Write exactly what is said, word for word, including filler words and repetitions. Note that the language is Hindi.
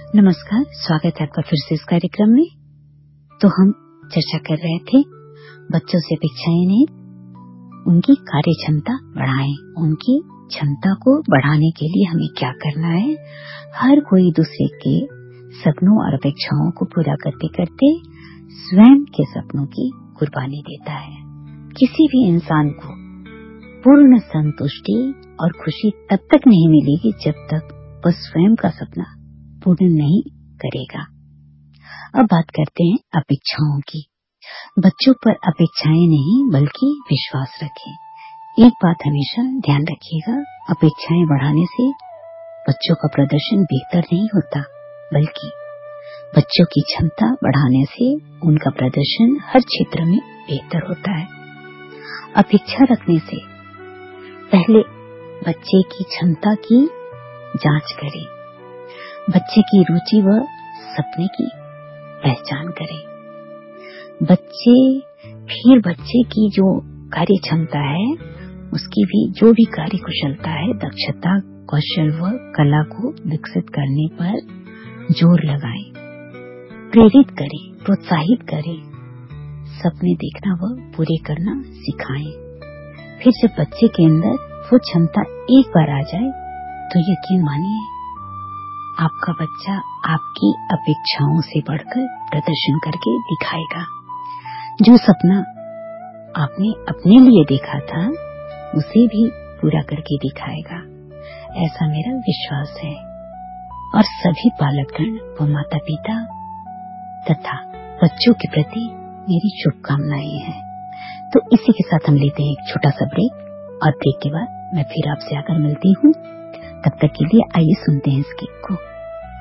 नमस्कार, स्वागत है आपका फिर से इस कार्यक्रम में। तो हम चर्चा कर रहे थे बच्चों से अपेक्षाएं नहीं, उनकी कार्य क्षमता बढ़ाएं। उनकी क्षमता को बढ़ाने के लिए हमें क्या करना है? हर कोई दूसरे के सपनों और अपेक्षाओं को पूरा करते करते स्वयं के सपनों की कुर्बानी देता है। किसी भी इंसान को पूर्ण संतुष्टि और खुशी तब तक नहीं मिलेगी जब तक वह स्वयं का सपना पूर्ण नहीं करेगा। अब बात करते हैं अपेक्षाओं की। बच्चों पर अपेक्षाएं नहीं बल्कि विश्वास रखें। एक बात हमेशा ध्यान रखिएगा, अपेक्षाएं बढ़ाने से बच्चों का प्रदर्शन बेहतर नहीं होता, बल्कि बच्चों की क्षमता बढ़ाने से उनका प्रदर्शन हर क्षेत्र में बेहतर होता है। अपेक्षा रखने से पहले बच्चे की क्षमता की जांच करें। बच्चे की रुचि व सपने की पहचान करें। बच्चे फिर बच्चे की जो कार्य क्षमता है उसकी भी जो भी कार्य कुशलता है, दक्षता, कौशल व कला को विकसित करने पर जोर लगाएं, प्रेरित करें, प्रोत्साहित करें, सपने देखना व पूरे करना सिखाएं। फिर जब बच्चे के अंदर वो क्षमता एक बार आ जाए तो यकीन मानिए आपका बच्चा आपकी अपेक्षाओं से बढ़कर प्रदर्शन करके दिखाएगा। जो सपना आपने अपने लिए देखा था उसे भी पूरा करके दिखाएगा, ऐसा मेरा विश्वास है। और सभी पालकगण व माता पिता तथा बच्चों के प्रति मेरी शुभकामनाएं हैं। तो इसी के साथ हम लेते हैं एक छोटा सा ब्रेक, और ब्रेक के बाद मैं फिर आपसे आकर मिलती हूँ। तब तक के लिए आइए सुनते हैं इस गीत को।